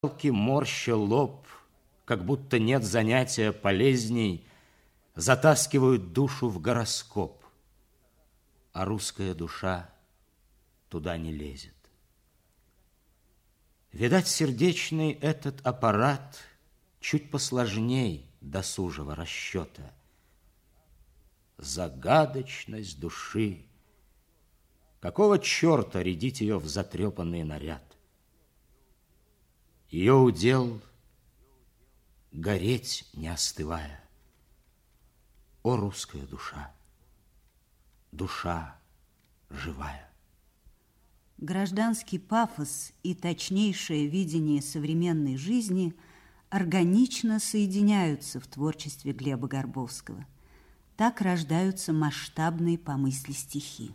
Морща лоб, как будто нет занятия полезней, затаскивают душу в гороскоп, а русская душа туда не лезет. Видать, сердечный этот аппарат чуть посложней досужего расчета. Загадочность души. Какого черта рядить ее в затрепанный наряд? Ее удел гореть, не остывая. О, русская душа, душа живая! Гражданский пафос и точнейшее видение современной жизни органично соединяются в творчестве Глеба Горбовского. Так рождаются масштабные по мысли стихи.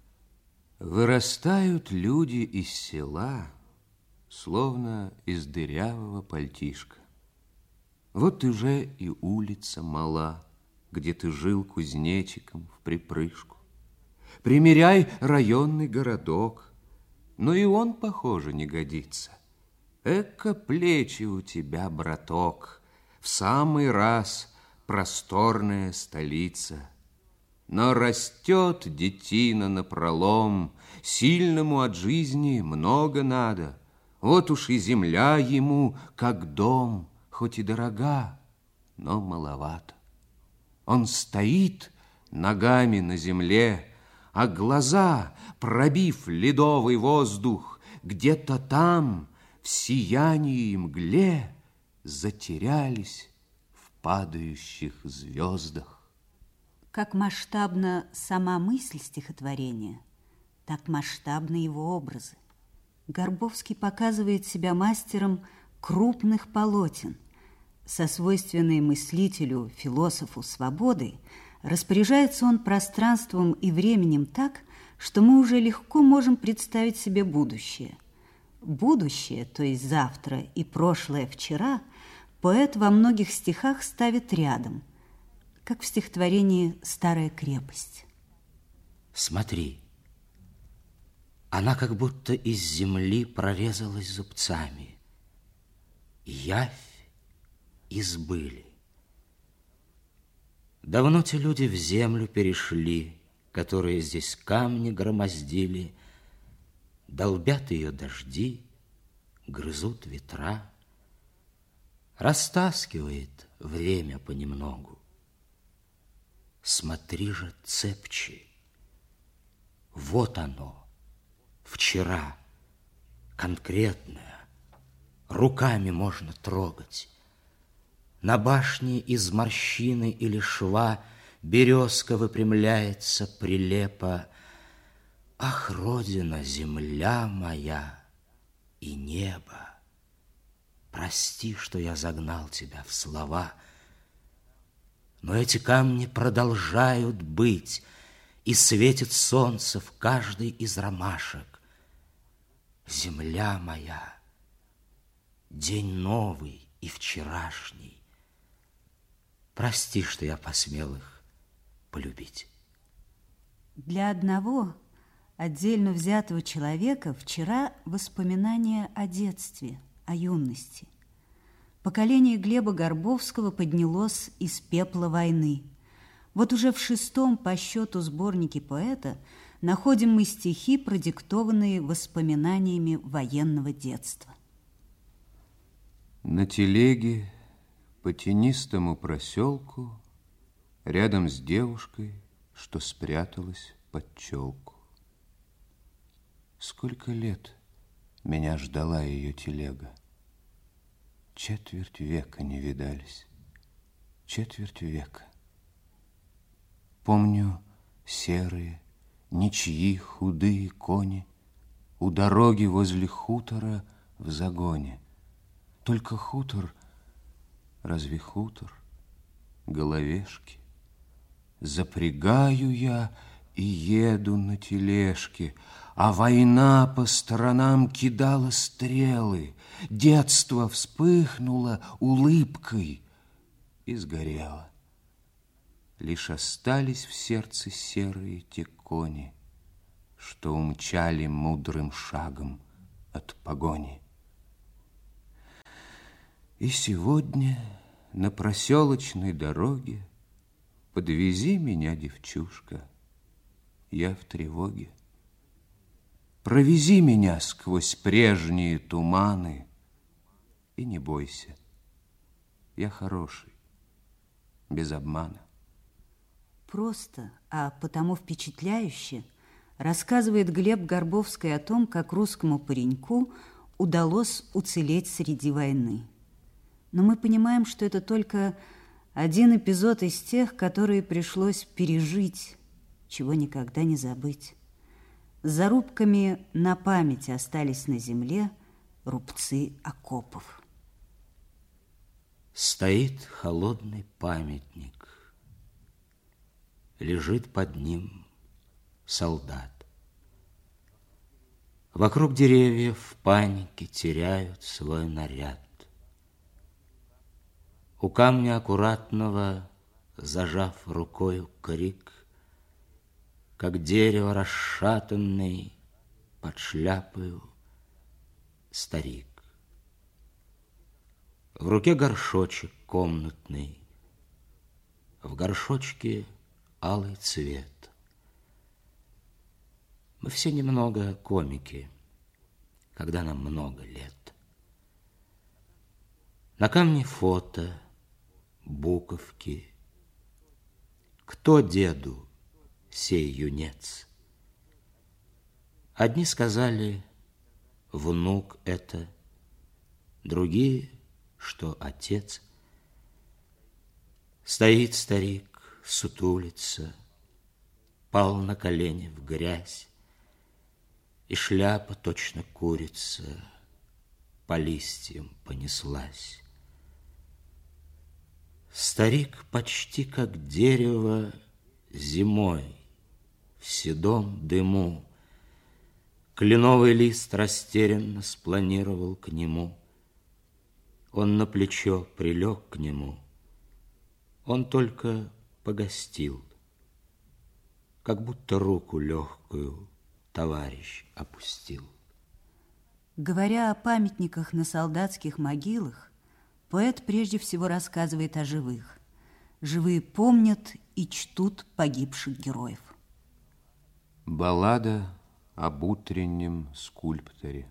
Вырастают люди из села, словно из дырявого пальтишка. Вот уже и улица мала, где ты жил кузнечиком в припрыжку. Примеряй районный городок, но и он, похоже, не годится. Эка плечи у тебя, браток, в самый раз просторная столица. Но растет детина напролом, сильному от жизни много надо. Вот уж и земля ему, как дом, хоть и дорога, но маловато. Он стоит ногами на земле, а глаза, пробив ледовый воздух, где-то там, в сиянии и мгле, затерялись в падающих звездах. Как масштабна сама мысль стихотворения, так масштабны его образы. Горбовский показывает себя мастером крупных полотен. Со свойственной мыслителю, философу свободой распоряжается он пространством и временем так, что мы уже легко можем представить себе будущее. Будущее, то есть завтра, и прошлое вчера, поэт во многих стихах ставит рядом, как в стихотворении «Старая крепость». Смотри, она как будто из земли прорезалась зубцами. Явь из были. Давно те люди в землю перешли, которые здесь камни громоздили, долбят ее дожди, грызут ветра, растаскивает время понемногу. Смотри же цепче, вот оно, вчера, конкретное, руками можно трогать. На башне из морщины или шва березка выпрямляется прилепо. Ах, Родина, земля моя и небо! Прости, что я загнал тебя в слова, но эти камни продолжают быть, и светит солнце в каждой из ромашек. Земля моя, день новый и вчерашний. Прости, что я посмел их полюбить. Для одного отдельно взятого человека вчера воспоминания о детстве, о юности. Поколение Глеба Горбовского поднялось из пепла войны. Вот уже в 6-м по счету сборнике поэта находим мы стихи, продиктованные воспоминаниями военного детства. На телеге по тенистому проселку, рядом с девушкой, что спряталась под челку. Сколько лет меня ждала ее телега. Четверть века не видались, четверть века. Помню серые, ничьи худые кони у дороги возле хутора в загоне. Только хутор, разве хутор, головешки? Запрягаю я и еду на тележке, а война по сторонам кидала стрелы. Детство вспыхнуло улыбкой и сгорело. Лишь остались в сердце серые те кони, что умчали мудрым шагом от погони. И сегодня на проселочной дороге подвези меня, девчушка, я в тревоге. Провези меня сквозь прежние туманы, и не бойся, я хороший, без обмана. Просто, а потому впечатляюще рассказывает Глеб Горбовский о том, как русскому пареньку удалось уцелеть среди войны. Но мы понимаем, что это только один эпизод из тех, которые пришлось пережить, чего никогда не забыть. С зарубками на память остались на земле рубцы окопов. Стоит холодный памятник, лежит под ним солдат. Вокруг деревья в панике теряют свой наряд. У камня аккуратного, зажав рукою крик, как дерево расшатанный, под шляпою старик. В руке горшочек комнатный, в горшочке алый цвет. Мы все немного комики, когда нам много лет. На камне фото, буковки. Кто деду сей юнец? Одни сказали, внук это, другие, что отец. Стоит старик, сутулится, пал на колени в грязь, и шляпа точно курица по листьям понеслась. Старик почти как дерево зимой в седом дыму. Кленовый лист растерянно спланировал к нему. Он на плечо прилег к нему. Он только погостил, как будто руку легкую товарищ опустил. Говоря о памятниках на солдатских могилах, поэт прежде всего рассказывает о живых. Живые помнят и чтут погибших героев. Баллада об утреннем скульпторе.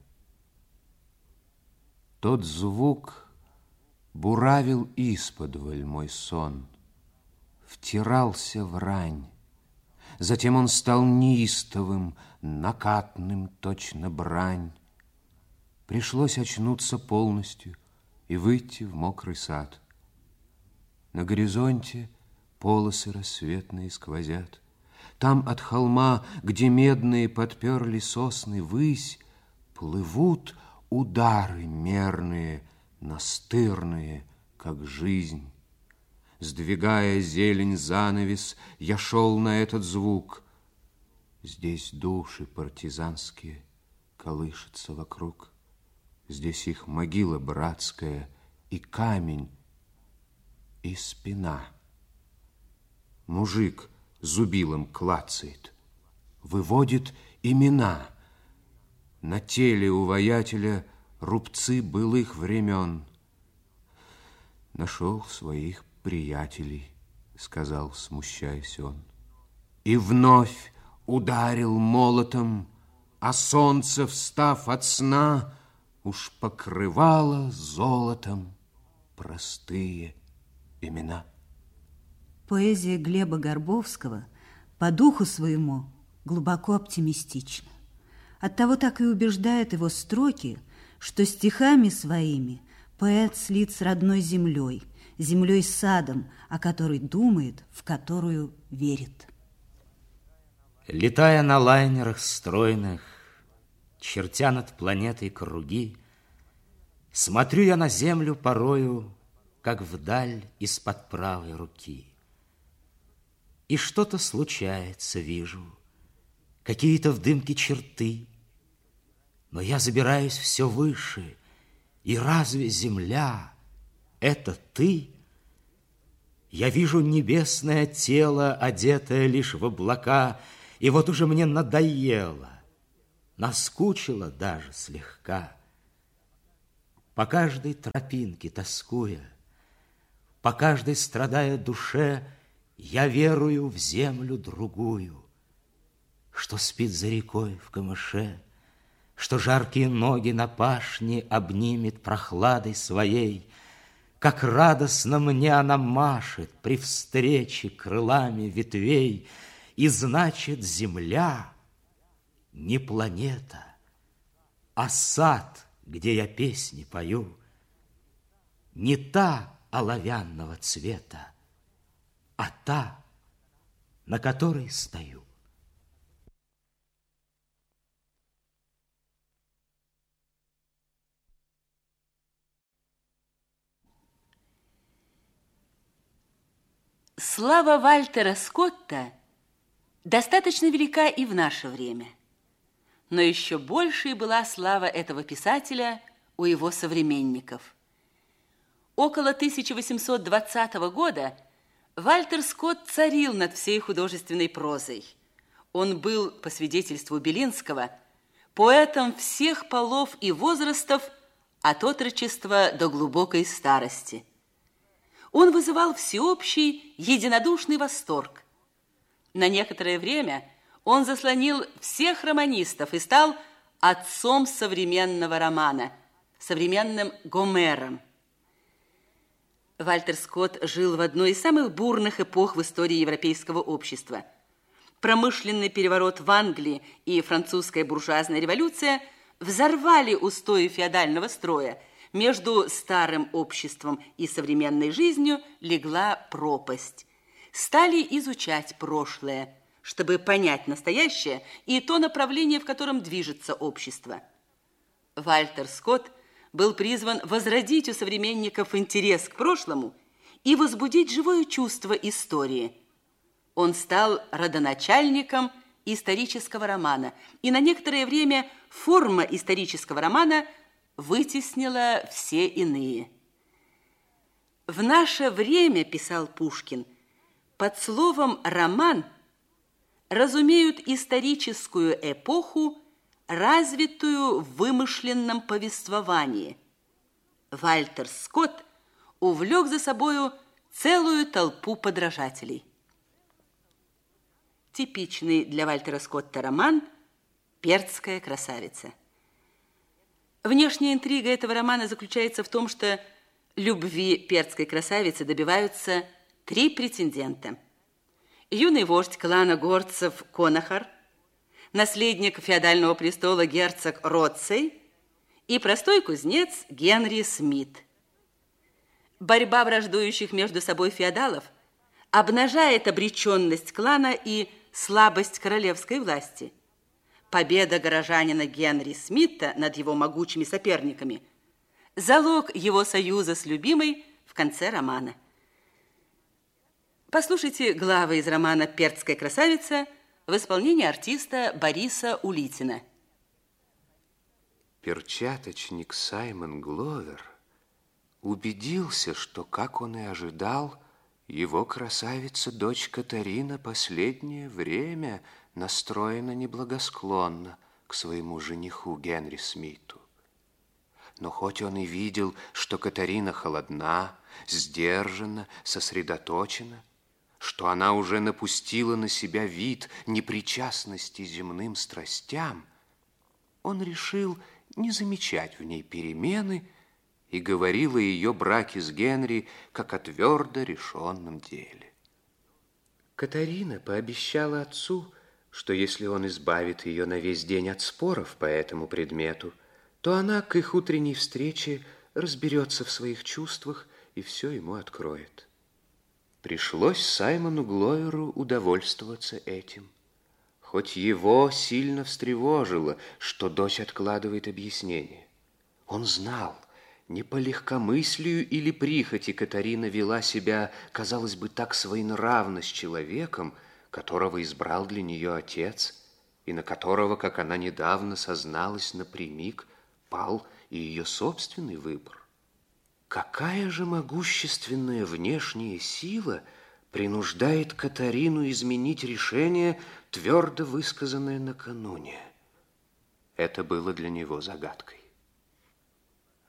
Тот звук буравил исподволь мой сон, втирался в рань. Затем он стал неистовым, накатным, точно брань. Пришлось очнуться полностью и выйти в мокрый сад. На горизонте полосы рассветные сквозят. Там от холма, где медные подперли сосны ввысь, плывут удары мерные, настырные, как жизнь. Сдвигая зелень занавес, я шел на этот звук. Здесь души партизанские колышутся вокруг. Здесь их могила братская, и камень, и спина. Мужик зубилом клацает, выводит имена. На теле у воятеля рубцы былых времен. Нашел своих приятелей, сказал, смущаясь он, и вновь ударил молотом, а солнце, встав от сна, уж покрывало золотом простые имена. Поэзия Глеба Горбовского по духу своему глубоко оптимистична. Оттого так и убеждает его строки, что стихами своими поэт слит с родной землей, землей садом, о которой думает, в которую верит. Летая на лайнерах стройных, чертя над планетой круги, смотрю я на землю порою, как вдаль из-под правой руки. И что-то случается, вижу, какие-то в дымке черты, но я забираюсь все выше, и разве земля — это ты? Я вижу небесное тело, одетое лишь в облака, и вот уже мне надоело, наскучило даже слегка. По каждой тропинке тоскуя, по каждой страдая душе, я верую в землю другую, что спит за рекой в камыше, что жаркие ноги на пашне обнимет прохладой своей, как радостно мне она машет при встрече крылами ветвей, и значит, земля не планета, а сад, где я песни пою, не та оловянного цвета, а та, на которой стою. Слава Вальтера Скотта достаточно велика и в наше время. Но еще большей была слава этого писателя у его современников. Около 1820 года Вальтер Скотт царил над всей художественной прозой. Он был, по свидетельству Белинского, поэтом всех полов и возрастов от отрочества до глубокой старости. Он вызывал всеобщий, единодушный восторг. На некоторое время он заслонил всех романистов и стал отцом современного романа, современным Гомером. Вальтер Скотт жил в одной из самых бурных эпох в истории европейского общества. Промышленный переворот в Англии и французская буржуазная революция взорвали устои феодального строя. Между старым обществом и современной жизнью легла пропасть. Стали изучать прошлое, чтобы понять настоящее и то направление, в котором движется общество. Вальтер Скотт был призван возродить у современников интерес к прошлому и возбудить живое чувство истории. Он стал родоначальником исторического романа, и на некоторое время форма исторического романа вытеснила все иные. В наше время, писал Пушкин, под словом «роман» разумеют историческую эпоху, развитую в вымышленном повествовании. Вальтер Скотт увлек за собою целую толпу подражателей. Типичный для Вальтера Скотта роман «Перцкая красавица». Внешняя интрига этого романа заключается в том, что любви перцкой красавицы добиваются 3 претендента. Юный вождь клана горцев Конахар, наследник феодального престола герцог Ротцей и простой кузнец Генри Смит. Борьба враждующих между собой феодалов обнажает обреченность клана и слабость королевской власти. Победа горожанина Генри Смита над его могучими соперниками – залог его союза с любимой в конце романа. Послушайте главы из романа «Перцкая красавица» в исполнении артиста Бориса Улитина. Перчаточник Саймон Гловер убедился, что, как он и ожидал, его красавица, дочь Катарина, последнее время настроена неблагосклонно к своему жениху Генри Смиту. Но хоть он и видел, что Катарина холодна, сдержана, сосредоточена, что она уже напустила на себя вид непричастности земным страстям, он решил не замечать в ней перемены и говорил о ее браке с Генри как о твердо решенном деле. Катарина пообещала отцу, что если он избавит ее на весь день от споров по этому предмету, то она к их утренней встрече разберется в своих чувствах и все ему откроет. Пришлось Саймону Гловеру удовольствоваться этим, хоть его сильно встревожило, что дочь откладывает объяснение. Он знал, не по легкомыслию или прихоти Катарина вела себя, казалось бы, так своенравно с человеком, которого избрал для нее отец, и на которого, как она недавно созналась напрямик, пал и ее собственный выбор. Какая же могущественная внешняя сила принуждает Катарину изменить решение, твердо высказанное накануне? Это было для него загадкой.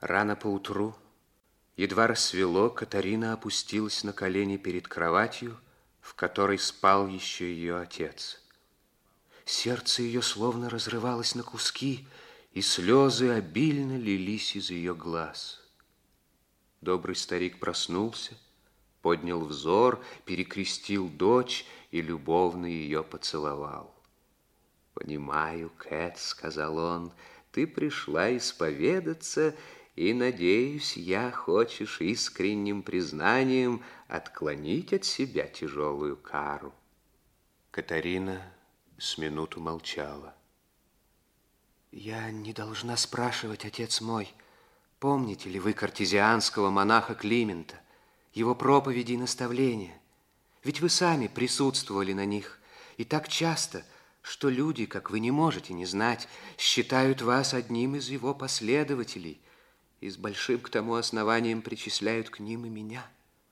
Рано поутру, едва рассвело, Катарина опустилась на колени перед кроватью, в которой спал еще ее отец. Сердце ее словно разрывалось на куски, и слезы обильно лились из ее глаз. Добрый старик проснулся, поднял взор, перекрестил дочь и любовно ее поцеловал. «Понимаю, Кэт, — сказал он, — ты пришла исповедаться, и, надеюсь, я хочешь искренним признанием отклонить от себя тяжелую кару». Катарина с минуту молчала. «Я не должна спрашивать, отец мой, помните ли вы картезианского монаха Климента, его проповеди и наставления? Ведь вы сами присутствовали на них, и так часто, что люди, как вы не можете не знать, считают вас одним из его последователей и с большим к тому основанием причисляют к ним и меня».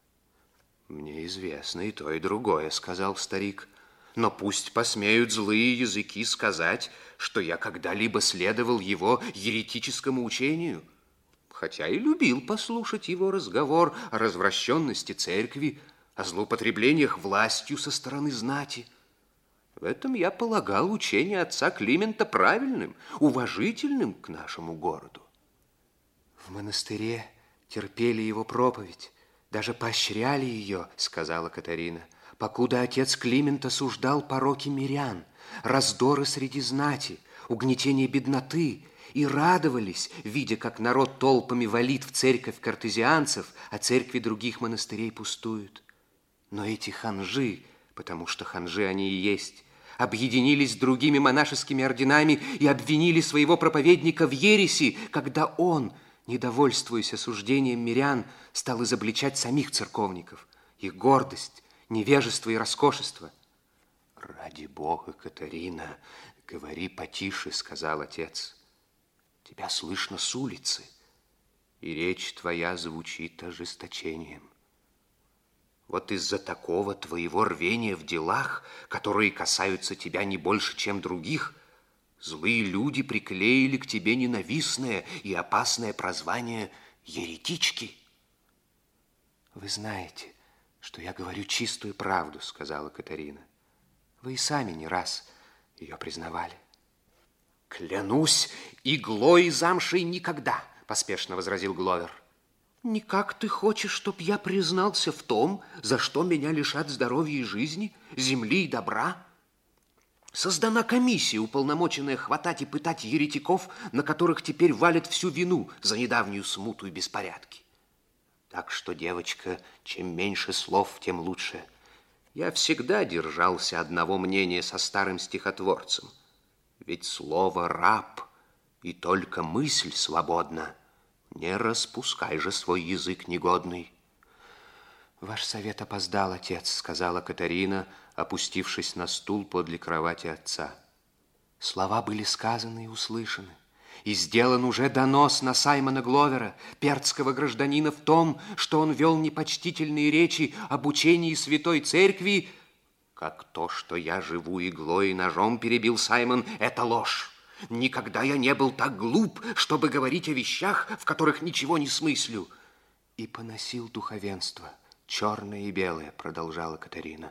«Мне известно и то, и другое, — сказал старик, — но пусть посмеют злые языки сказать, что я когда-либо следовал его еретическому учению, хотя и любил послушать его разговор о развращенности церкви, о злоупотреблениях властью со стороны знати. В этом я полагал учение отца Климента правильным, уважительным к нашему городу». «В монастыре терпели его проповедь, даже поощряли ее, — сказала Катарина, — покуда отец Климент осуждал пороки мирян, раздоры среди знати, угнетение бедноты, и радовались, видя, как народ толпами валит в церковь картезианцев, а церкви других монастырей пустуют. Но эти ханжи, потому что ханжи они и есть, объединились с другими монашескими орденами и обвинили своего проповедника в ереси, когда он, недовольствуясь осуждением мирян, стал изобличать самих церковников, их гордость, невежество и роскошество. «Ради Бога, Катарина, говори потише, — сказал отец. Тебя слышно с улицы, и речь твоя звучит ожесточением. Вот из-за такого твоего рвения в делах, которые касаются тебя не больше, чем других, злые люди приклеили к тебе ненавистное и опасное прозвание еретички». «Вы знаете, что я говорю чистую правду, — сказала Катарина. Вы и сами не раз ее признавали». «Клянусь иглой замшей никогда, — поспешно возразил Гловер. Никак ты хочешь, чтоб я признался в том, за что меня лишат здоровья и жизни, земли и добра? Создана комиссия, уполномоченная хватать и пытать еретиков, на которых теперь валят всю вину за недавнюю смуту и беспорядки. Так что, девочка, чем меньше слов, тем лучше. Я всегда держался одного мнения со старым стихотворцем. Ведь слово «раб» и только мысль свободна. Не распускай же свой язык негодный». «Ваш совет опоздал, отец, — сказала Катарина, опустившись на стул подле кровати отца. Слова были сказаны и услышаны, и сделан уже донос на Саймона Гловера, перцкого гражданина, в том, что он вел непочтительные речи об учении Святой Церкви. Как то, что я живу иглой и ножом, — перебил Саймон, — это ложь. Никогда я не был так глуп, чтобы говорить о вещах, в которых ничего не смыслю. И поносил духовенство, черное и белое, — продолжала Катарина.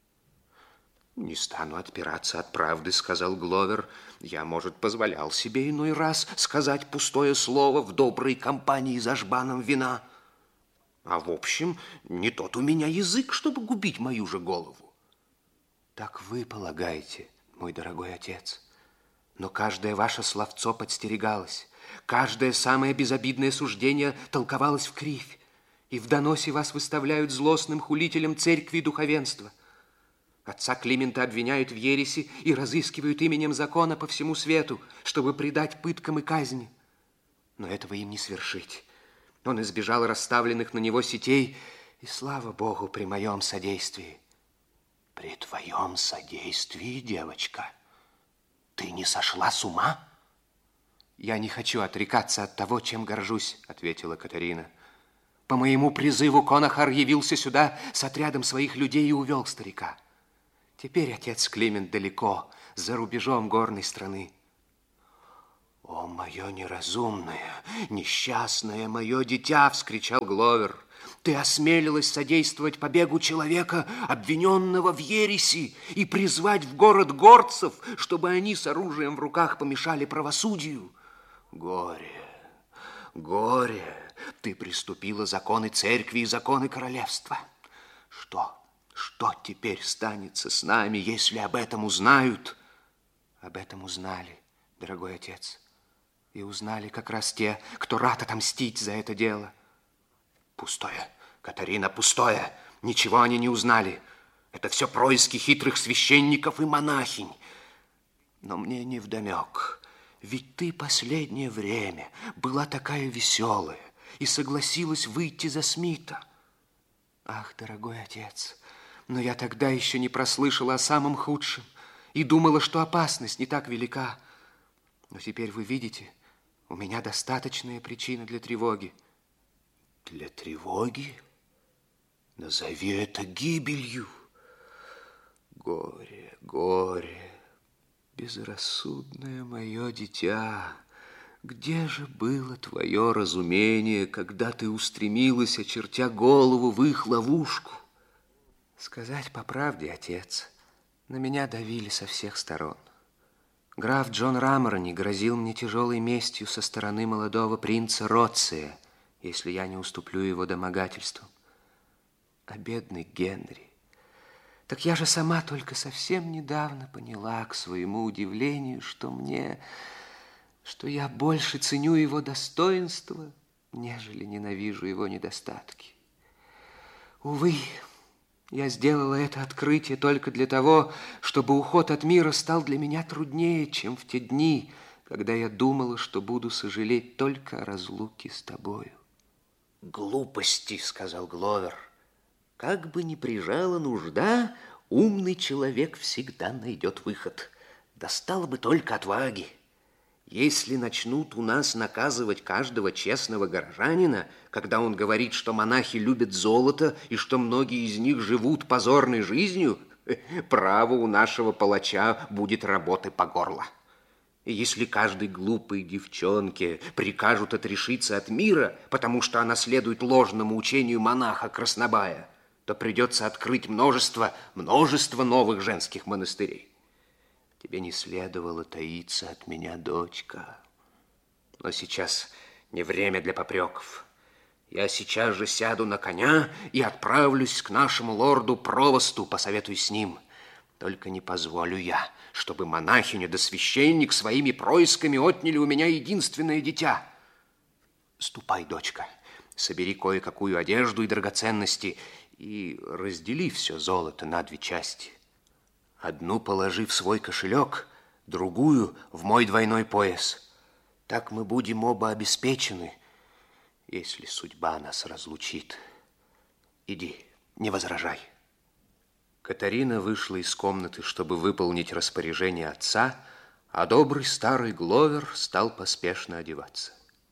«Не стану отпираться от правды, — сказал Гловер. Я, может, позволял себе иной раз сказать пустое слово в доброй компании за жбаном вина. А в общем, не тот у меня язык, чтобы губить мою же голову». «Так вы полагаете, мой дорогой отец. Но каждое ваше словцо подстерегалось, каждое самое безобидное суждение толковалось вкривь, и в доносе вас выставляют злостным хулителем церкви и духовенства. Отца Климента обвиняют в ереси и разыскивают именем закона по всему свету, чтобы предать пыткам и казни. Но этого им не свершить. Он избежал расставленных на него сетей, и слава Богу, при моем содействии». «При твоем содействии, девочка? Ты не сошла с ума?» «Я не хочу отрекаться от того, чем горжусь», — ответила Катарина. «По моему призыву Конохар явился сюда с отрядом своих людей и увел старика. Теперь отец Климент далеко, за рубежом горной страны». «О, мое неразумное, несчастное мое дитя!» — вскричал Гловер. «Ты осмелилась содействовать побегу человека, обвиненного в ереси, и призвать в город горцев, чтобы они с оружием в руках помешали правосудию. Горе, горе! Ты приступила законы церкви и законы королевства. Что теперь станется с нами, если об этом узнают?» «Об этом узнали, дорогой отец. И узнали как раз те, кто рад отомстить за это дело». «Пустое, Катарина, пустое. Ничего они не узнали. Это все происки хитрых священников и монахинь. Но мне невдомек. Ведь ты последнее время была такая веселая и согласилась выйти за Смита». «Ах, дорогой отец, но я тогда еще не прослышала о самом худшем и думала, что опасность не так велика. Но теперь вы видите, у меня достаточная причина для тревоги». «Для тревоги? Назови это гибелью. Горе, горе, безрассудное мое дитя! Где же было твое разумение, когда ты устремилась, очертя голову, в их ловушку?» «Сказать по правде, отец, на меня давили со всех сторон. Граф Джон Раморони грозил мне тяжелой местью со стороны молодого принца Роция, если я не уступлю его домогательствам. А бедный Генри... Так я же сама только совсем недавно поняла, к своему удивлению, что я больше ценю его достоинства, нежели ненавижу его недостатки. Увы, я сделала это открытие только для того, чтобы уход от мира стал для меня труднее, чем в те дни, когда я думала, что буду сожалеть только о разлуке с тобою». «Глупости», — сказал Гловер. «Как бы ни прижала нужда, умный человек всегда найдет выход. Достало бы только отваги. Если начнут у нас наказывать каждого честного горожанина, когда он говорит, что монахи любят золото и что многие из них живут позорной жизнью, право у нашего палача будет работы по горло. И если каждой глупой девчонке прикажут отрешиться от мира, потому что она следует ложному учению монаха Краснобая, то придется открыть множество новых женских монастырей. Тебе не следовало таиться от меня, дочка. Но сейчас не время для попреков. Я сейчас же сяду на коня и отправлюсь к нашему лорду-провосту, посоветуюсь с ним. Только не позволю я, чтобы монахиня да священник своими происками отняли у меня единственное дитя. Ступай, дочка, собери кое-какую одежду и драгоценности и раздели все золото на 2 части. Одну положи в свой кошелек, другую в мой двойной пояс. Так мы будем оба обеспечены, если судьба нас разлучит. Иди, не возражай». Катарина вышла из комнаты, чтобы выполнить распоряжение отца, а добрый старый Гловер стал поспешно одеваться.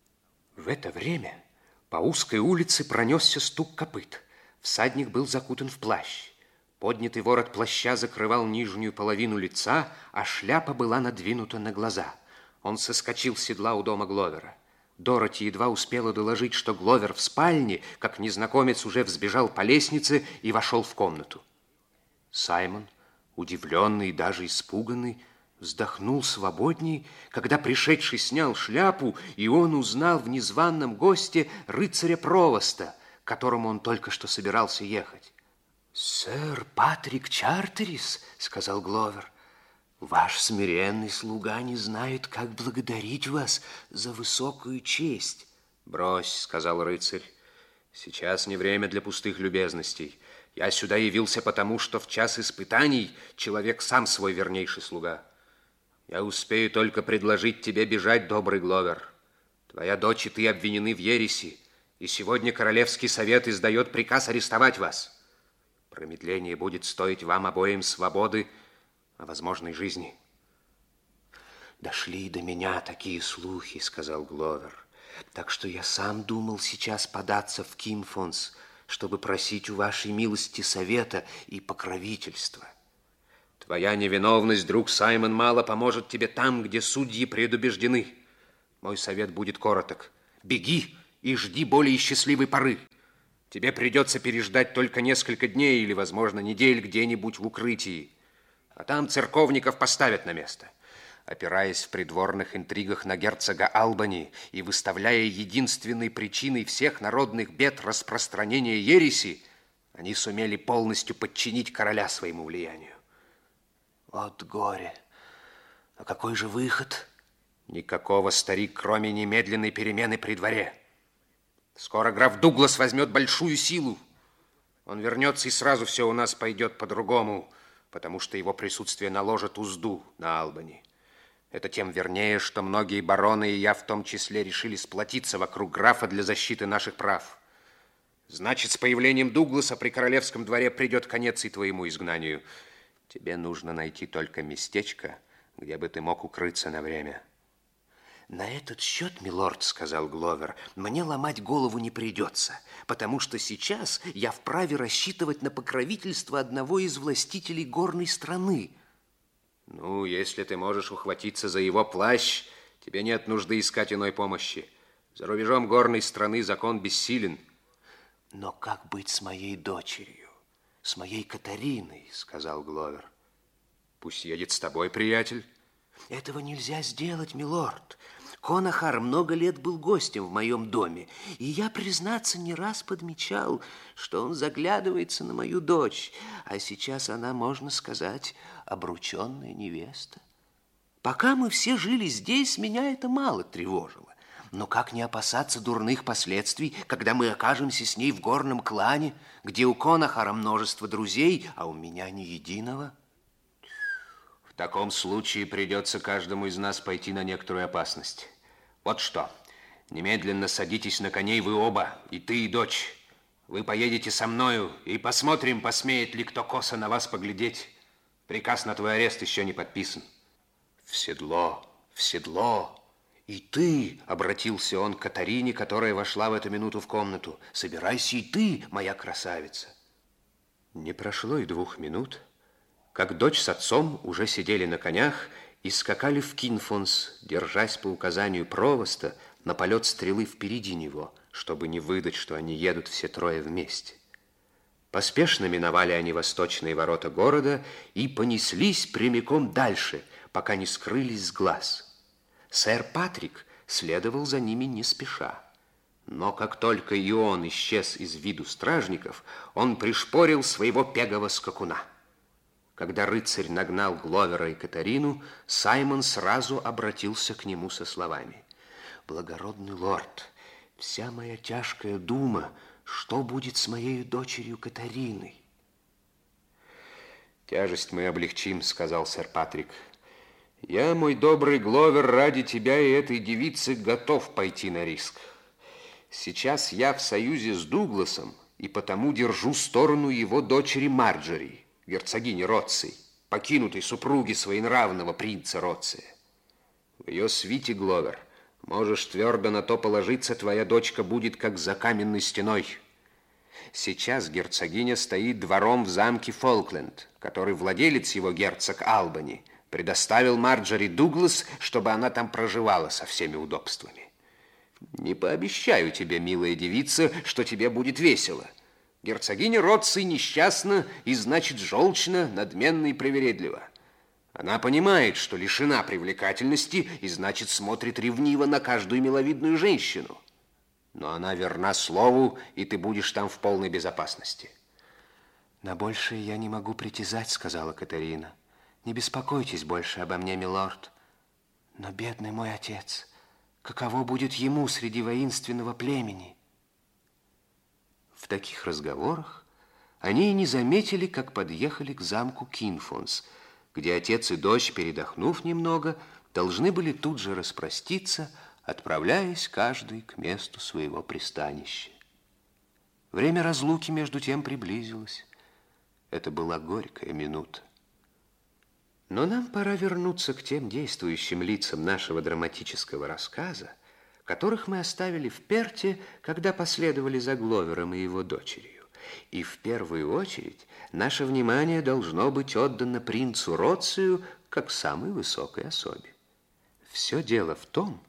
В это время по узкой улице пронесся стук копыт. Всадник был закутан в плащ. Поднятый ворот плаща закрывал нижнюю половину лица, а шляпа была надвинута на глаза. Он соскочил с седла у дома Гловера. Дороти едва успела доложить, что Гловер в спальне, как незнакомец уже взбежал по лестнице и вошел в комнату. Саймон, удивленный и даже испуганный, вздохнул свободней, когда пришедший снял шляпу, и он узнал в незваном госте рыцаря-провоста, к которому он только что собирался ехать. «Сэр Патрик Чартерис», — сказал Гловер, — «ваш смиренный слуга не знает, как благодарить вас за высокую честь». «Брось», — сказал рыцарь, — «сейчас не время для пустых любезностей. Я сюда явился потому, что в час испытаний человек сам свой вернейший слуга. Я успею только предложить тебе бежать, добрый Гловер. Твоя дочь и ты обвинены в ереси, и сегодня Королевский совет издает приказ арестовать вас. Промедление будет стоить вам обоим свободы, а возможной жизни». «Дошли до меня такие слухи», — сказал Гловер, «так что я сам думал сейчас податься в Кинфонс, чтобы просить у вашей милости совета и покровительства». «Твоя невиновность, друг Саймон, мало поможет тебе там, где судьи предубеждены. Мой совет будет короток. Беги и жди более счастливой поры. Тебе придется переждать только несколько дней или, возможно, недель где-нибудь в укрытии. А там церковников поставят на место. Опираясь в придворных интригах на герцога Албани и выставляя единственной причиной всех народных бед распространения ереси, они сумели полностью подчинить короля своему влиянию. Вот горе. А какой же выход? Никакого, старик, кроме немедленной перемены при дворе. Скоро граф Дуглас возьмет большую силу. Он вернется, и сразу все у нас пойдет по-другому, потому что его присутствие наложит узду на Албани. Это тем вернее, что многие бароны, и я в том числе, решили сплотиться вокруг графа для защиты наших прав. Значит, с появлением Дугласа при королевском дворе придет конец и твоему изгнанию. Тебе нужно найти только местечко, где бы ты мог укрыться на время. На этот счет, милорд, сказал Гловер, мне ломать голову не придется, потому что сейчас я вправе рассчитывать на покровительство одного из властителей горной страны. Ну, если ты можешь ухватиться за его плащ, тебе нет нужды искать иной помощи. За рубежом горной страны закон бессилен. Но как быть с моей дочерью, с моей Катариной, сказал Гловер. Пусть едет с тобой, приятель. Этого нельзя сделать, милорд. Конахар много лет был гостем в моем доме, и я, признаться, не раз подмечал, что он заглядывается на мою дочь, а сейчас она, можно сказать, обрученная невеста. Пока мы все жили здесь, меня это мало тревожило. Но как не опасаться дурных последствий, когда мы окажемся с ней в горном клане, где у Конахара множество друзей, а у меня ни единого? В таком случае придется каждому из нас пойти на некоторую опасность. Вот что, немедленно садитесь на коней вы оба, и ты, и дочь. Вы поедете со мною, и посмотрим, посмеет ли кто косо на вас поглядеть. Приказ на твой арест еще не подписан. В седло, в седло. И ты, обратился он к Катарине, которая вошла в эту минуту в комнату, собирайся и ты, моя красавица. Не прошло и 2 минут, как дочь с отцом уже сидели на конях и скакали в Кинфонс, держась по указанию провоста на полет стрелы впереди него, чтобы не выдать, что они едут все трое вместе. Поспешно миновали они восточные ворота города и понеслись прямиком дальше, пока не скрылись с глаз. Сэр Патрик следовал за ними не спеша. Но как только и он исчез из виду стражников, он пришпорил своего пегого скакуна. Когда рыцарь нагнал Гловера и Катарину, Саймон сразу обратился к нему со словами: «Благородный лорд, вся моя тяжкая дума, что будет с моей дочерью Катариной?» «Тяжесть мы облегчим», — сказал сэр Патрик. «Я, мой добрый Гловер, ради тебя и этой девицы готов пойти на риск. Сейчас я в союзе с Дугласом и потому держу сторону его дочери Марджори, герцогини Роцци, покинутой супруги своенравного принца Роцция. В ее свите, Гловер, можешь твердо на то положиться, твоя дочка будет как за каменной стеной. Сейчас герцогиня стоит двором в замке Фолкленд, который владелец его, герцог Албани, предоставил Марджори Дуглас, чтобы она там проживала со всеми удобствами. Не пообещаю тебе, милая девица, что тебе будет весело. Герцогиня Роцци несчастна и, значит, желчна, надменна и привередлива. Она понимает, что лишена привлекательности и, значит, смотрит ревниво на каждую миловидную женщину. Но она верна слову, и ты будешь там в полной безопасности. «На большее я не могу притязать», — сказала Катарина. «Не беспокойтесь больше обо мне, милорд. Но бедный мой отец, каково будет ему среди воинственного племени?» В таких разговорах они и не заметили, как подъехали к замку Кинфонс, где отец и дочь, передохнув немного, должны были тут же распроститься, отправляясь каждый к месту своего пристанища. Время разлуки между тем приблизилось. Это была горькая минута. Но нам пора вернуться к тем действующим лицам нашего драматического рассказа, которых мы оставили в Перте, когда последовали за Гловером и его дочерью. И в первую очередь наше внимание должно быть отдано принцу Роццию как самой высокой особе. Все дело в том,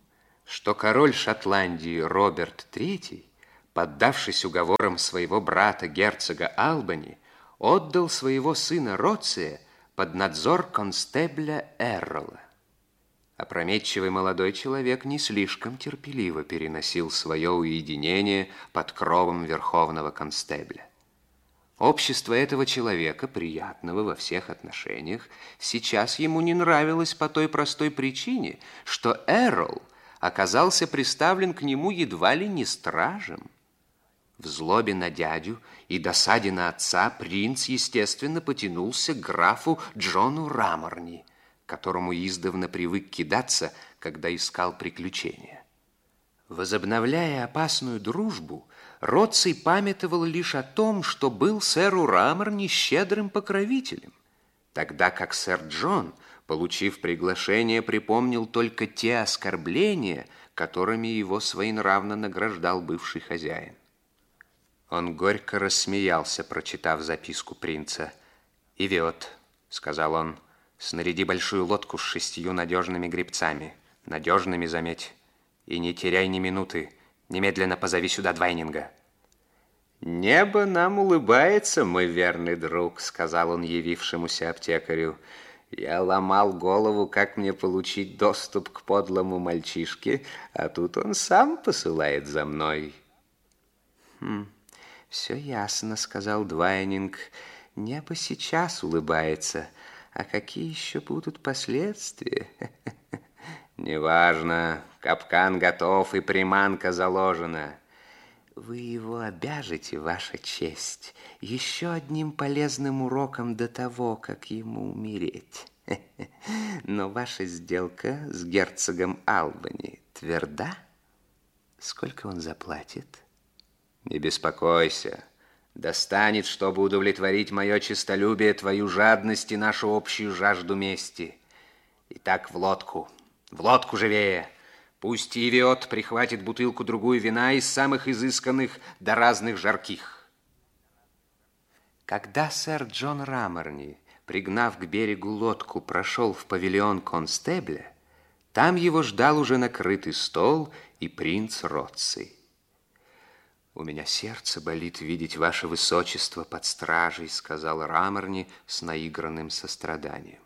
что король Шотландии Роберт III, поддавшись уговорам своего брата герцога Албани, отдал своего сына Роция под надзор констебля Эррола. Опрометчивый молодой человек не слишком терпеливо переносил свое уединение под кровом верховного констебля. Общество этого человека, приятного во всех отношениях, сейчас ему не нравилось по той простой причине, что Эррол оказался приставлен к нему едва ли не стражем. В злобе на дядю и досаде на отца принц, естественно, потянулся к графу Джону Раморни, которому издавна привык кидаться, когда искал приключения. Возобновляя опасную дружбу, Роций памятовал лишь о том, что был сэру Раморни щедрым покровителем, тогда как сэр Джон, получив приглашение, припомнил только те оскорбления, которыми его своенравно награждал бывший хозяин. Он горько рассмеялся, прочитав записку принца. «Ивиот», — сказал он, — «снаряди большую лодку с 6 надежными гребцами. Надежными, заметь. И не теряй ни минуты. Немедленно позови сюда Двайнинга». «Небо нам улыбается, мой верный друг», — сказал он явившемуся аптекарю. «Я ломал голову, как мне получить доступ к подлому мальчишке, а тут он сам посылает за мной». «Все ясно», — сказал Двайнинг. «Небо сейчас улыбается. А какие еще будут последствия?» «Неважно. Капкан готов и приманка заложена». «Вы его обяжете, ваша честь, еще одним полезным уроком до того, как ему умереть. Но ваша сделка с герцогом Албани тверда? Сколько он заплатит?» «Не беспокойся. Достанет, чтобы удовлетворить мое честолюбие, твою жадность и нашу общую жажду мести. Итак, в лодку живее. Пусть Ивиот прихватит бутылку-другую вина из самых изысканных до разных жарких». Когда сэр Джон Раморни, пригнав к берегу лодку, прошел в павильон констебля, там его ждал уже накрытый стол и принц Роций. «У меня сердце болит видеть ваше высочество под стражей», — сказал Раморни с наигранным состраданием.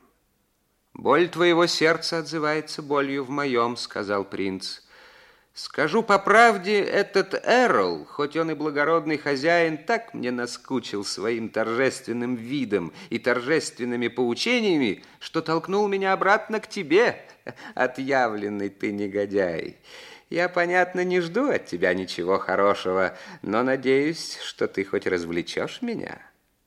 «Боль твоего сердца отзывается болью в моем», — сказал принц. «Скажу по правде, этот Эррол, хоть он и благородный хозяин, так мне наскучил своим торжественным видом и торжественными поучениями, что толкнул меня обратно к тебе, отъявленный ты негодяй. Я, понятно, не жду от тебя ничего хорошего, но надеюсь, что ты хоть развлечешь меня.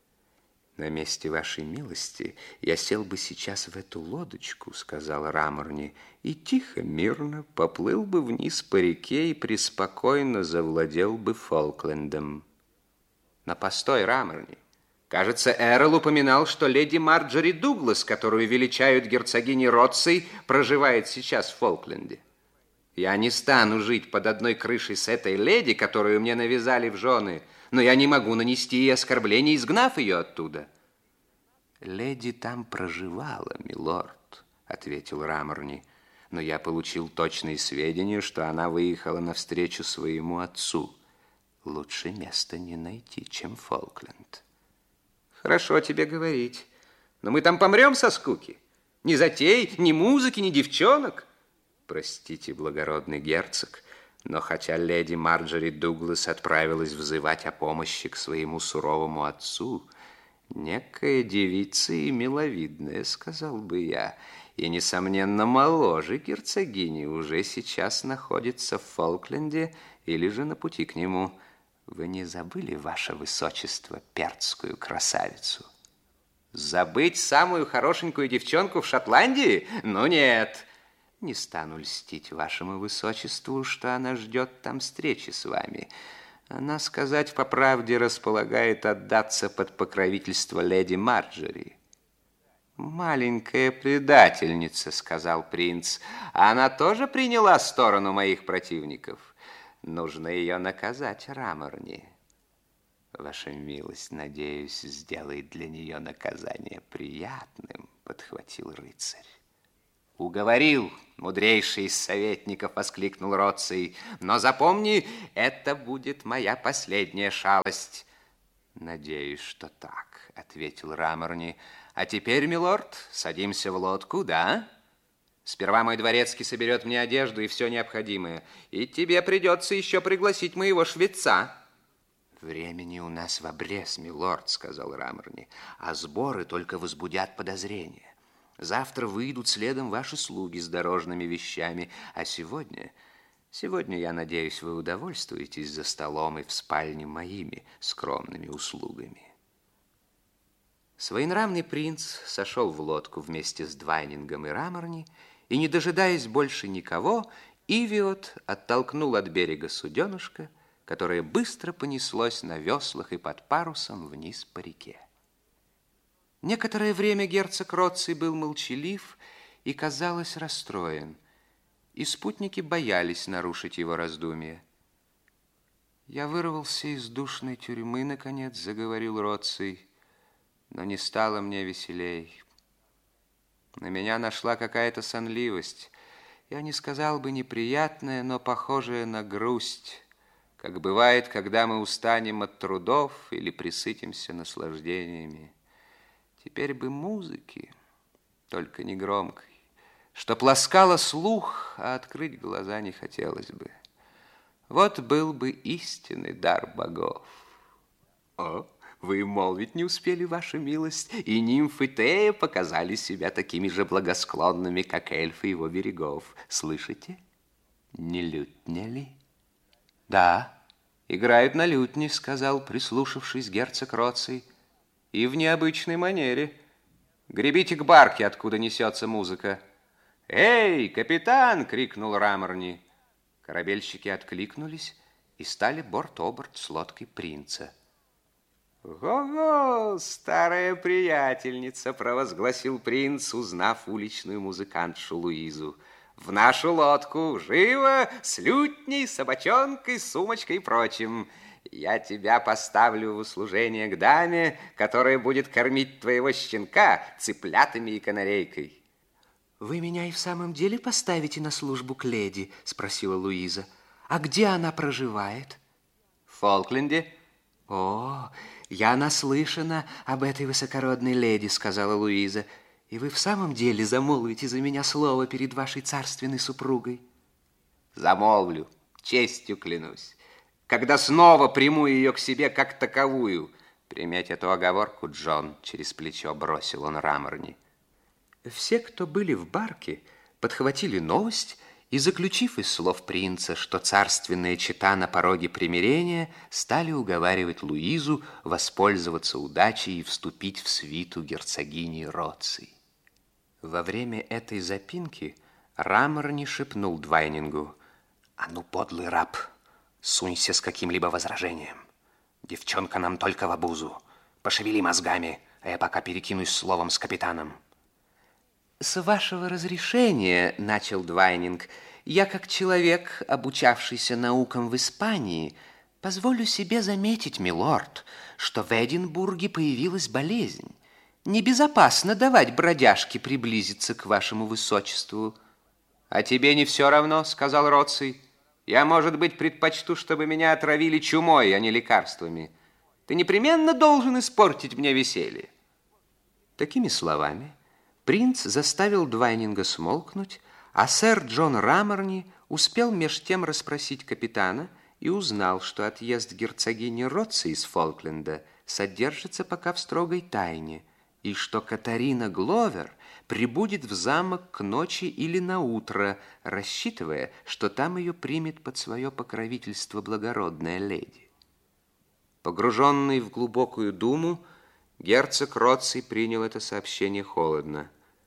На месте вашей милости я сел бы сейчас в эту лодочку, сказал Раморни, и тихо, мирно поплыл бы вниз по реке и преспокойно завладел бы Фолклендом. Но постой, Раморни. Кажется, Эррол упоминал, что леди Марджори Дуглас, которую величают герцогиней Роций, проживает сейчас в Фолкленде. Я не стану жить под одной крышей с этой леди, которую мне навязали в жены, но я не могу нанести ей оскорбление, изгнав ее оттуда. Леди там проживала, милорд, ответил Раморни, но я получил точные сведения, что она выехала навстречу своему отцу. Лучше места не найти, чем Фолкленд. Хорошо тебе говорить, но мы там помрем со скуки. Ни затей, ни музыки, ни девчонок. Простите, благородный герцог, но хотя леди Марджори Дуглас отправилась взывать о помощи к своему суровому отцу, некая девица и миловидная, сказал бы я, и, несомненно, моложе герцогини уже сейчас находится в Фолкленде или же на пути к нему. Вы не забыли, ваше высочество, перцкую красавицу? Забыть самую хорошенькую девчонку в Шотландии? Ну нет. Не стану льстить вашему высочеству, что она ждет там встречи с вами. Она, сказать по правде, располагает отдаться под покровительство леди Марджори. «Маленькая предательница», — сказал принц. «Она тоже приняла сторону моих противников. Нужно ее наказать, Раморни. Ваша милость, надеюсь, сделает для нее наказание приятным», — подхватил рыцарь. Уговорил, мудрейший из советников, воскликнул Роций. Но запомни, это будет моя последняя шалость. Надеюсь, что так, ответил Раморни. А теперь, милорд, садимся в лодку, да? Сперва мой дворецкий соберет мне одежду и все необходимое. И тебе придется еще пригласить моего швейца. Времени у нас в обрез, милорд, сказал Раморни, а сборы только возбудят подозрения. Завтра выйдут следом ваши слуги с дорожными вещами, а сегодня, я надеюсь, вы удовольствуетесь за столом и в спальне моими скромными услугами. Своенравный принц сошел в лодку вместе с Двайнингом и Раморни, и, не дожидаясь больше никого, Ивиот оттолкнул от берега суденышко, которое быстро понеслось на веслах и под парусом вниз по реке. Некоторое время герцог Роций был молчалив и, казалось, расстроен, и спутники боялись нарушить его раздумья. «Я вырвался из душной тюрьмы, наконец», — заговорил Роций, «но не стало мне веселей. На меня нашла какая-то сонливость, я не сказал бы неприятная, но похожая на грусть, как бывает, когда мы устанем от трудов или присытимся наслаждениями. Теперь бы музыки, только не громкой, что ласкала слух, а открыть глаза не хотелось бы. Вот был бы истинный дар богов». «О, вы молвить не успели, ваша милость, и нимфы Тея показали себя такими же благосклонными, как эльфы его берегов. Слышите? Не лютня ли?» «Да, играют на лютне», — сказал, прислушавшись, герцог Роций. «И в необычной манере. Гребите к барке, откуда несется музыка». «Эй, капитан!» — крикнул Раморни. Корабельщики откликнулись и стали борт-оборт с лодкой принца. «Го-го, старая приятельница!» — провозгласил принц, узнав уличную музыкантшу Луизу. «В нашу лодку! Живо! С лютней, собачонкой, сумочкой и прочим! Я тебя поставлю в услужение к даме, которая будет кормить твоего щенка цыплятами и канарейкой». «Вы меня и в самом деле поставите на службу к леди?» — спросила Луиза. «А где она проживает?» «В Фолкленде». «О, я наслышана об этой высокородной леди», — сказала Луиза. «И вы в самом деле замолвите за меня слово перед вашей царственной супругой?» «Замолвлю, честью клянусь. Когда снова приму ее к себе как таковую». «Приметь эту оговорку, Джон», — через плечо бросил он Раморни. Все, кто были в барке, подхватили новость и, заключив из слов принца, что царственная чета на пороге примирения, стали уговаривать Луизу воспользоваться удачей и вступить в свиту герцогини Роций. Во время этой запинки Раморни шепнул Двайнингу: «А ну, подлый раб, сунься с каким-либо возражением. Девчонка нам только в обузу. Пошевели мозгами, а я пока перекинусь словом с капитаном». «С вашего разрешения, — начал Двайнинг, — я, как человек, обучавшийся наукам в Испании, позволю себе заметить, милорд, что в Эдинбурге появилась болезнь. Небезопасно давать бродяжке приблизиться к вашему высочеству». «А тебе не все равно, — сказал Роций. Я, может быть, предпочту, чтобы меня отравили чумой, а не лекарствами. Ты непременно должен испортить мне веселье». Такими словами принц заставил Двайнинга смолкнуть, а сэр Джон Раморни успел меж тем расспросить капитана и узнал, что отъезд герцогини Роций из Фолкленда содержится пока в строгой тайне, и что Катарина Гловер прибудет в замок к ночи или на утро, рассчитывая, что там ее примет под свое покровительство благородная леди. Погруженный в глубокую думу, герцог Роций принял это сообщение холодно.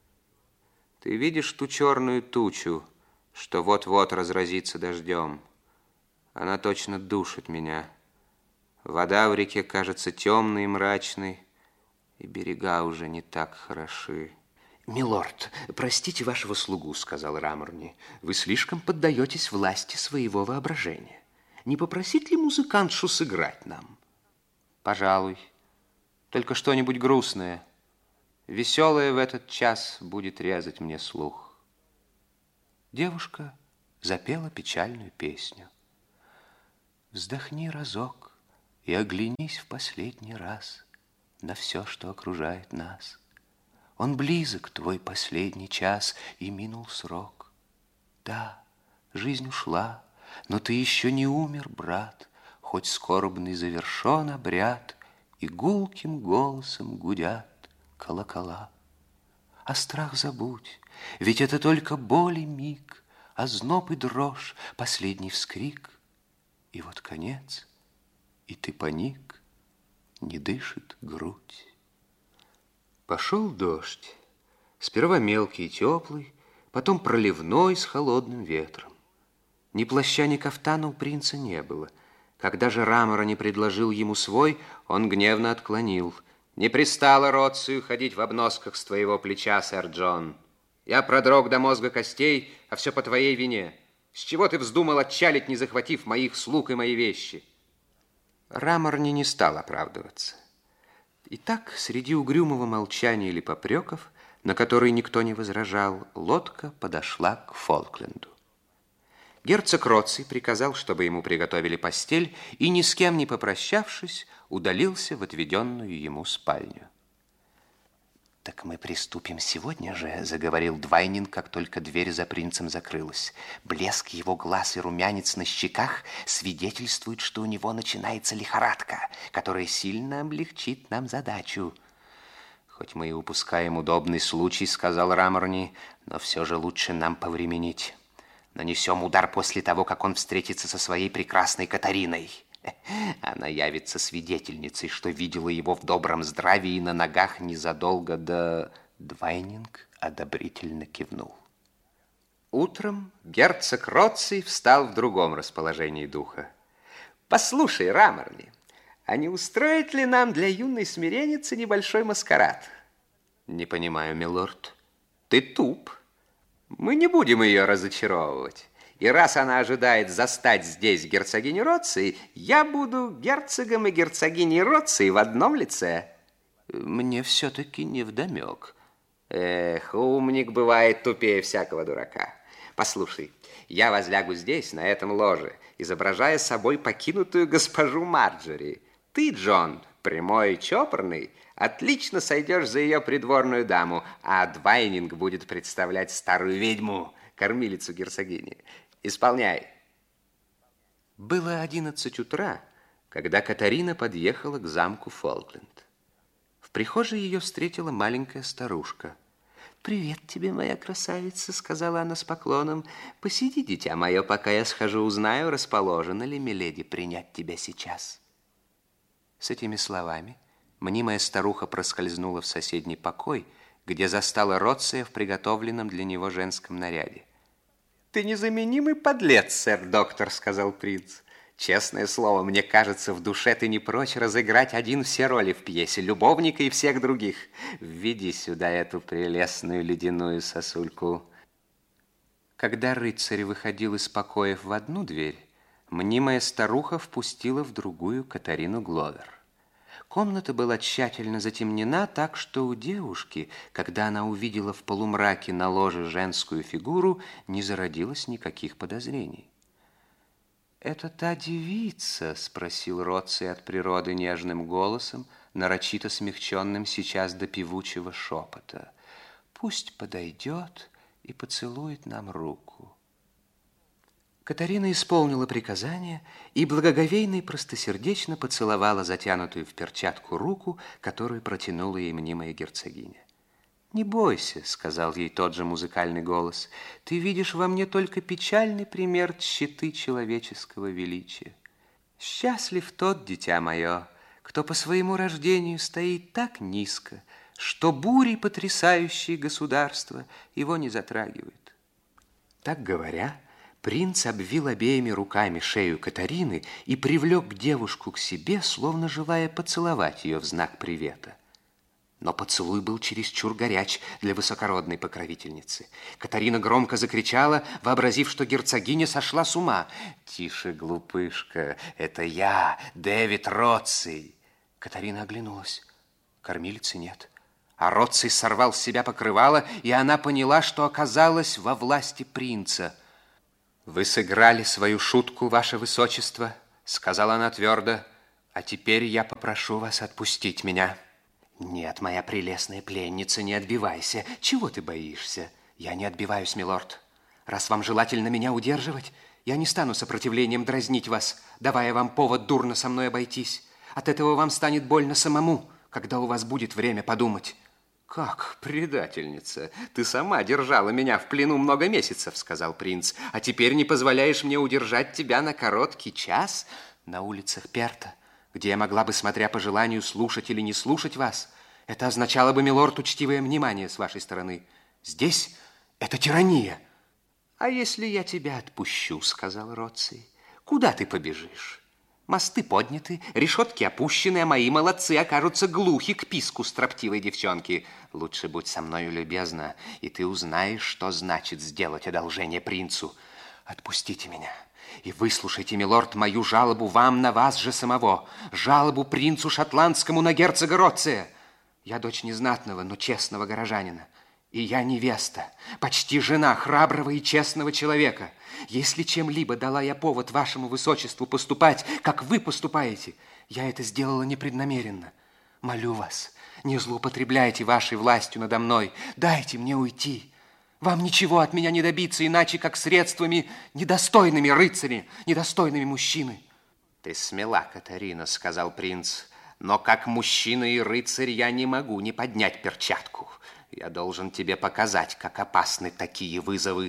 «Ты видишь ту черную тучу, что вот-вот разразится дождем? Она точно душит меня. Вода в реке кажется темной и мрачной, и берега уже не так хороши». «Милорд, простите вашего слугу, — сказал Раморни, — вы слишком поддаетесь власти своего воображения. Не попросить ли музыкантшу сыграть нам?» «Пожалуй. Только что-нибудь грустное. Веселое в этот час будет резать мне слух». Девушка запела печальную песню. Вздохни разок и оглянись в последний раз на все, что окружает нас. Он близок, твой последний час, и минул срок. Да, жизнь ушла, но ты еще не умер, брат, хоть скорбный завершен обряд, и гулким голосом гудят колокола. А страх забудь, ведь это только боль и миг, озноб и дрожь, последний вскрик. И вот конец, и ты паник, не дышит грудь. Пошел дождь, сперва мелкий и теплый, потом проливной с холодным ветром. Ни плаща, ни кафтана у принца не было. Когда же Рамора не предложил ему свой, он гневно отклонил. «Не пристало Роцию ходить в обносках с твоего плеча, сэр Джон. Я продрог до мозга костей, а все по твоей вине. С чего ты вздумал отчалить, не захватив моих слуг и мои вещи?» Раморни не стал оправдываться. Итак, среди угрюмого молчания или попреков, на которые никто не возражал, лодка подошла к Фолкленду. Герцог Роций приказал, чтобы ему приготовили постель, и, ни с кем не попрощавшись, удалился в отведенную ему спальню. «Так мы приступим сегодня же», — заговорил Двайнинг, как только дверь за принцем закрылась. Блеск его глаз и румянец на щеках свидетельствуют, что у него начинается лихорадка, которая сильно облегчит нам задачу. «Хоть мы и упускаем удобный случай», — сказал Раморни, «но все же лучше нам повременить. Нанесем удар после того, как он встретится со своей прекрасной Катариной. Она явится свидетельницей, что видела его в добром здравии и на ногах незадолго до...» Двайнинг одобрительно кивнул. Утром герцог Роций встал в другом расположении духа. «Послушай, Раморни, а не устроит ли нам для юной смиренницы небольшой маскарад?» «Не понимаю, милорд». «Ты туп. Мы не будем ее разочаровывать. И раз она ожидает застать здесь герцогиню Роций, я буду герцогом и герцогиней Роций в одном лице». «Мне все-таки невдомек». «Эх, умник бывает тупее всякого дурака. Послушай, я возлягу здесь, на этом ложе, изображая собой покинутую госпожу Марджори. Ты, Джон, прямой и чопорный, отлично сойдешь за ее придворную даму, а Двайнинг будет представлять старую ведьму, кормилицу герцогини. Исполняй». Было 11 утра, когда Катарина подъехала к замку Фолкленд. В прихожей ее встретила маленькая старушка. «Привет тебе, моя красавица», — сказала она с поклоном. «Посиди, дитя мое, пока я схожу, узнаю, расположена ли миледи принять тебя сейчас». С этими словами мнимая старуха проскользнула в соседний покой, где застала Роция в приготовленном для него женском наряде. «Ты незаменимый подлец, сэр-доктор», — сказал принц. «Честное слово, мне кажется, в душе ты не прочь разыграть один все роли в пьесе, любовника и всех других. Введи сюда эту прелестную ледяную сосульку». Когда рыцарь выходил из покоев в одну дверь, мнимая старуха впустила в другую Катарину Гловер. Комната была тщательно затемнена, так что у девушки, когда она увидела в полумраке на ложе женскую фигуру, не зародилось никаких подозрений. «Это та девица?» — спросил Роций от природы нежным голосом, нарочито смягченным сейчас до певучего шепота. «Пусть подойдет и поцелует нам руку». Катарина исполнила приказание и благоговейно и простосердечно поцеловала затянутую в перчатку руку, которую протянула ей мнимая герцогиня. «Не бойся», — сказал ей тот же музыкальный голос, — «ты видишь во мне только печальный пример тщеты человеческого величия. Счастлив тот, дитя мое, кто по своему рождению стоит так низко, что бури, потрясающие государства, его не затрагивают». Так говоря, принц обвил обеими руками шею Катарины и привлек девушку к себе, словно желая поцеловать ее в знак привета. Но поцелуй был чересчур горяч для высокородной покровительницы. Катарина громко закричала, вообразив, что герцогиня сошла с ума. «Тише, глупышка, это я, Дэвид Роций!» Катарина оглянулась. Кормилицы нет. А Роций сорвал с себя покрывало, и она поняла, что оказалась во власти принца. «Вы сыграли свою шутку, ваше высочество», — сказала она твердо, «а теперь я попрошу вас отпустить меня». «Нет, моя прелестная пленница, не отбивайся. Чего ты боишься?» «Я не отбиваюсь, милорд. Раз вам желательно меня удерживать, я не стану сопротивлением дразнить вас, давая вам повод дурно со мной обойтись. От этого вам станет больно самому, когда у вас будет время подумать». «Как, предательница, ты сама держала меня в плену много месяцев», — сказал принц, «а теперь не позволяешь мне удержать тебя на короткий час на улицах Перта, где я могла бы, смотря по желанию, слушать или не слушать вас. Это означало бы, милорд, учтивое внимание с вашей стороны. Здесь это тирания». «А если я тебя отпущу, — сказал Роций, — куда ты побежишь? Мосты подняты, решетки опущены, а мои молодцы окажутся глухи к писку строптивой девчонки. Лучше будь со мною любезна, и ты узнаешь, что значит сделать одолжение принцу. Отпустите меня и выслушайте, милорд, мою жалобу вам на вас же самого, жалобу принцу шотландскому на герцога Роция. Я дочь незнатного, но честного горожанина. И я невеста, почти жена храброго и честного человека. Если чем-либо дала я повод вашему высочеству поступать, как вы поступаете, я это сделала непреднамеренно. Молю вас, не злоупотребляйте вашей властью надо мной. Дайте мне уйти. Вам ничего от меня не добиться, иначе как средствами недостойными рыцаря, недостойными мужчины. Ты смела, Катарина, сказал принц, но как мужчина и рыцарь я не могу не поднять перчатку. Я должен тебе показать, как опасны такие вызовы.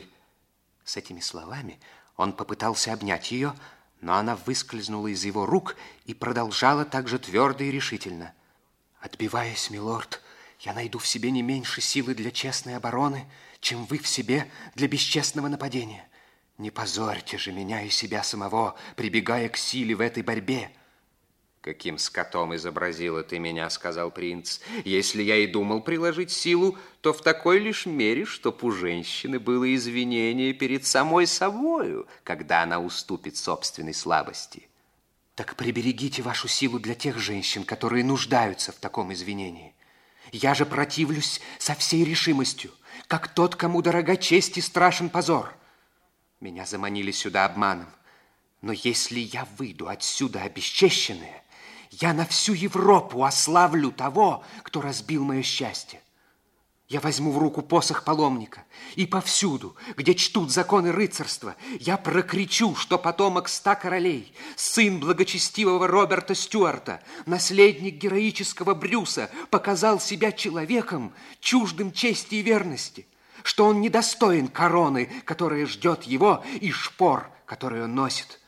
С этими словами он попытался обнять ее, но она выскользнула из его рук и продолжала так же твердо и решительно. «Отбиваясь, милорд, я найду в себе не меньше силы для честной обороны, чем вы в себе для бесчестного нападения. Не позорьте же меня и себя самого, прибегая к силе в этой борьбе». «Каким скотом изобразила ты меня, — сказал принц. Если я и думал приложить силу, то в такой лишь мере, чтоб у женщины было извинение перед самой собою, когда она уступит собственной слабости». «Так приберегите вашу силу для тех женщин, которые нуждаются в таком извинении. Я же противлюсь со всей решимостью, как тот, кому дорога честь и страшен позор. Меня заманили сюда обманом, но если я выйду отсюда обесчещенная, я на всю Европу ославлю того, кто разбил мое счастье. Я возьму в руку посох паломника, и повсюду, где чтут законы рыцарства, я прокричу, что потомок 100 королей, сын благочестивого Роберта Стюарта, наследник героического Брюса, показал себя человеком, чуждым чести и верности, что он недостоин короны, которая ждет его, и шпор, которые он носит.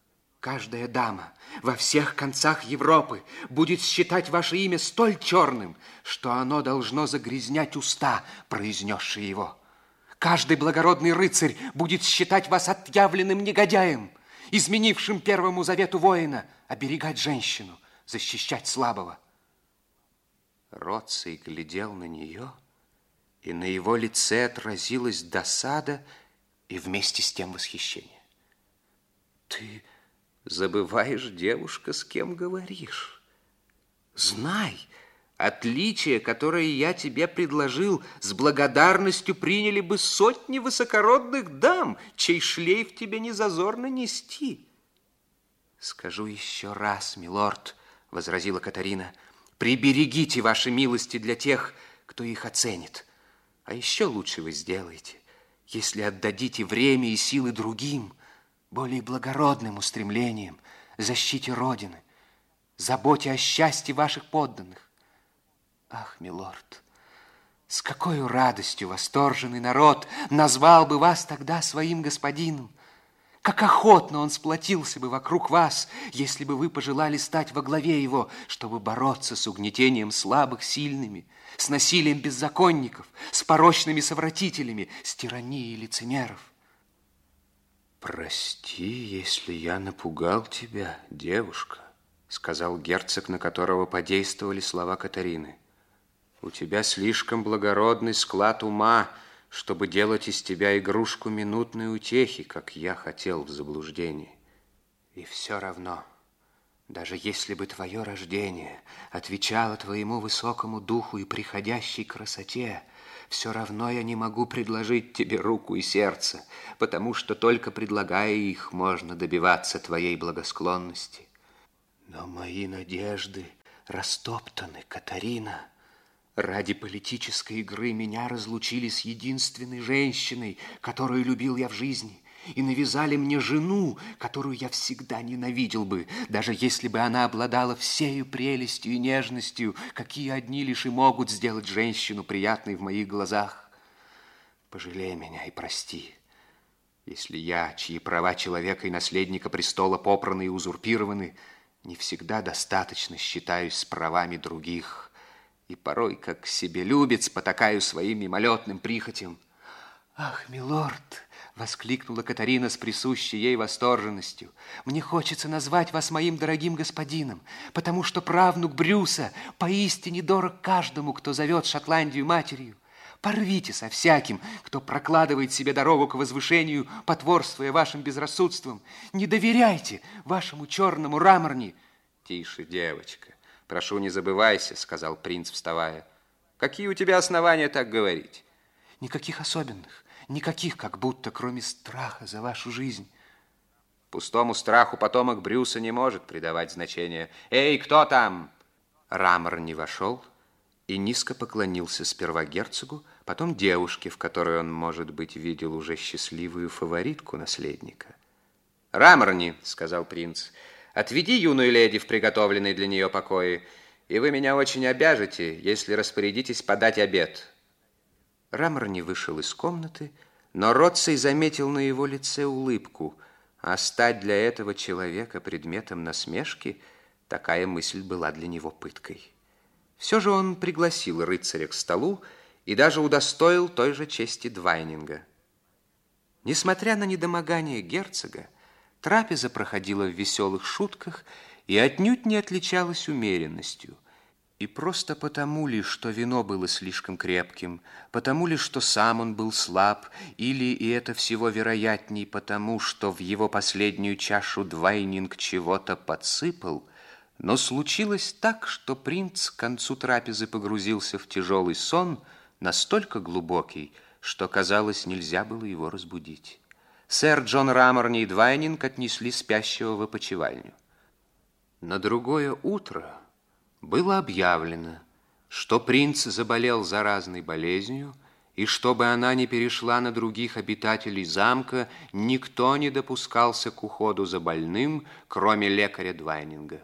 Каждая дама во всех концах Европы будет считать ваше имя столь черным, что оно должно загрязнять уста, произнесшие его. Каждый благородный рыцарь будет считать вас отъявленным негодяем, изменившим первому завету воина, оберегать женщину, защищать слабого. Роций глядел на нее, и на его лице отразилась досада и вместе с тем восхищение. «Ты забываешь, девушка, с кем говоришь. Знай, отличие, которое я тебе предложил, с благодарностью приняли бы сотни высокородных дам, чей шлейф тебе не зазорно нести». «Скажу еще раз, милорд, — возразила Катарина, — приберегите ваши милости для тех, кто их оценит. А еще лучше вы сделаете, если отдадите время и силы другим, более благородным устремлением, защите Родины, заботе о счастье ваших подданных. Ах, милорд, с какой радостью восторженный народ назвал бы вас тогда своим господином! Как охотно он сплотился бы вокруг вас, если бы вы пожелали стать во главе его, чтобы бороться с угнетением слабых сильными, с насилием беззаконников, с порочными совратителями, с тиранией лицемеров. «Прости, если я напугал тебя, девушка», — сказал герцог, на которого подействовали слова Катарины. «У тебя слишком благородный склад ума, чтобы делать из тебя игрушку минутной утехи, как я хотел в заблуждении. И все равно Даже если бы твое рождение отвечало твоему высокому духу и приходящей красоте, все равно я не могу предложить тебе руку и сердце, потому что только предлагая их, можно добиваться твоей благосклонности. Но мои надежды растоптаны, Катарина. Ради политической игры меня разлучили с единственной женщиной, которую любил я в жизни, и навязали мне жену, которую я всегда ненавидел бы, даже если бы она обладала всею прелестью и нежностью, какие одни лишь и могут сделать женщину приятной в моих глазах. Пожалей меня и прости, если я, чьи права человека и наследника престола попраны и узурпированы, не всегда достаточно считаюсь с правами других, и порой, как себелюбец, потакаю своим мимолетным прихотям. «Ах, милорд!» — воскликнула Катарина с присущей ей восторженностью. «Мне хочется назвать вас моим дорогим господином, потому что правнук Брюса поистине дорог каждому, кто зовет Шотландию матерью. Порвите со всяким, кто прокладывает себе дорогу к возвышению, потворствуя вашим безрассудством. Не доверяйте вашему черному Раморни». «Тише, девочка, прошу, не забывайся», — сказал принц, вставая. «Какие у тебя основания так говорить?» «Никаких особенных, никаких, как будто, кроме страха за вашу жизнь». «Пустому страху потомок Брюса не может придавать значения. Эй, кто там?» Раморни вошел и низко поклонился сперва герцогу, потом девушке, в которой он, может быть, видел уже счастливую фаворитку наследника. «Раморни», — сказал принц, — «отведи юную леди в приготовленный для нее покои, и вы меня очень обяжете, если распорядитесь подать обед». Раморни вышел из комнаты, но Роций заметил на его лице улыбку, а стать для этого человека предметом насмешки, такая мысль была для него пыткой. Все же он пригласил рыцаря к столу и даже удостоил той же чести Двайнинга. Несмотря на недомогание герцога, трапеза проходила в веселых шутках и отнюдь не отличалась умеренностью. И просто потому ли, что вино было слишком крепким, потому ли, что сам он был слаб, или, и это всего вероятней, потому что в его последнюю чашу Двайнинг чего-то подсыпал, но случилось так, что принц к концу трапезы погрузился в тяжелый сон, настолько глубокий, что, казалось, нельзя было его разбудить. Сэр Джон Раморни и Двайнинг отнесли спящего в опочивальню. На другое утро было объявлено, что принц заболел заразной болезнью, и чтобы она не перешла на других обитателей замка, никто не допускался к уходу за больным, кроме лекаря Двайнинга.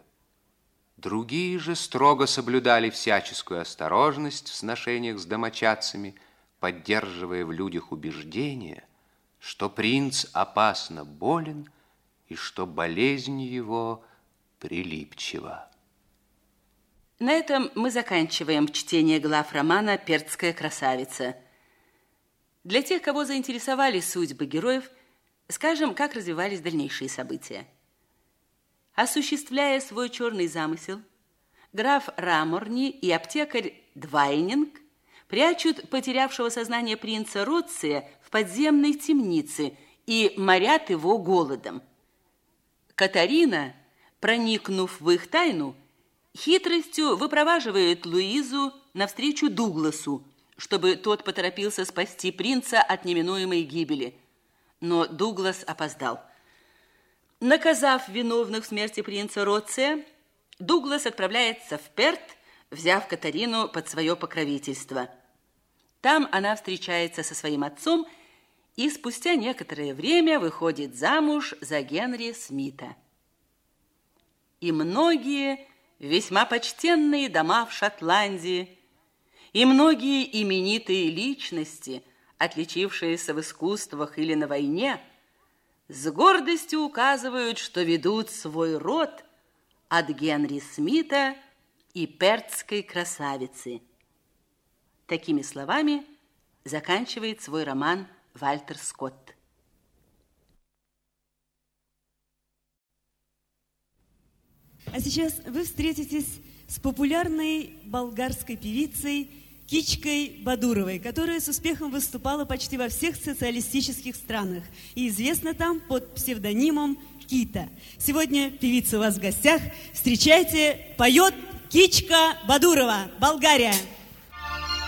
Другие же строго соблюдали всяческую осторожность в сношениях с домочадцами, поддерживая в людях убеждение, что принц опасно болен и что болезнь его прилипчива. На этом мы заканчиваем чтение глав романа «Перцкая красавица». Для тех, кого заинтересовали судьбы героев, скажем, как развивались дальнейшие события. Осуществляя свой черный замысел, граф Раморни и аптекарь Двайнинг прячут потерявшего сознание принца Роция в подземной темнице и морят его голодом. Катарина, проникнув в их тайну, хитростью выпроваживает Луизу навстречу Дугласу, чтобы тот поторопился спасти принца от неминуемой гибели. Но Дуглас опоздал. Наказав виновных в смерти принца Роция, Дуглас отправляется в Перт, взяв Катарину под свое покровительство. Там она встречается со своим отцом и спустя некоторое время выходит замуж за Генри Смита. И многие весьма почтенные дома в Шотландии, и многие именитые личности, отличившиеся в искусствах или на войне, с гордостью указывают, что ведут свой род от Генри Смита и Перцкой красавицы. Такими словами заканчивает свой роман Вальтер Скотт. А сейчас вы встретитесь с популярной болгарской певицей Кичкой Бадуровой, которая с успехом выступала почти во всех социалистических странах и известна там под псевдонимом Кита. Сегодня певица у вас в гостях. Встречайте, поет Кичка Бадурова, Болгария.